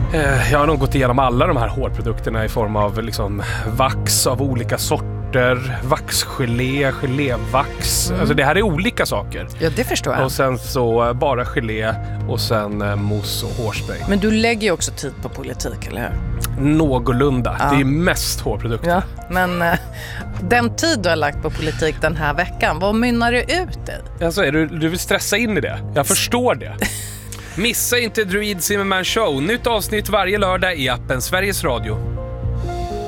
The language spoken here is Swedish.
Jag har nog gått igenom alla de här hårprodukterna i form av liksom vax av olika sorter, vaxgelé, gelévax. Alltså det här är olika saker. Ja, det förstår jag. Och sen så bara gelé och sen mousse och hårspray. Men du lägger ju också tid på politik, eller hur? Någorlunda. Ja. Det är mest hårprodukter. Ja, men den tid du har lagt på politik den här veckan, vad mynnar det ut i? Alltså, du vill stressa in i det. Jag förstår det. Missa inte Druid Zimmerman Show. Nytt avsnitt varje lördag i appen Sveriges Radio.